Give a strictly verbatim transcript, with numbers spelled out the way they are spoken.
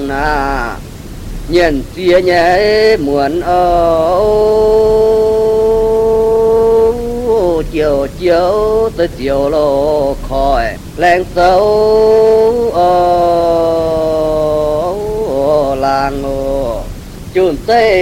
na nhìn chia nhé muốn âu chiều chiều tới chiều lô khỏi leng sâu làng chun tê